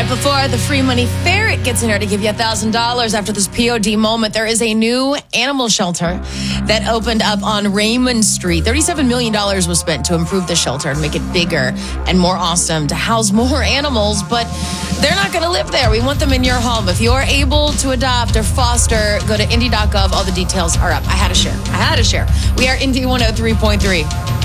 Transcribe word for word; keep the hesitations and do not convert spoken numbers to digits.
before the free money ferret gets in here to give you one thousand dollars after this P O D moment, there is a new animal shelter that opened up on Raymond Street. thirty-seven million dollars was spent to improve the shelter and make it bigger and more awesome to house more animals, but they're not going to live there. We want them in your home. If you're able to adopt or foster, go to indy dot gov. All the details are up. I had to share. I had to share. We are Indy one oh three point three.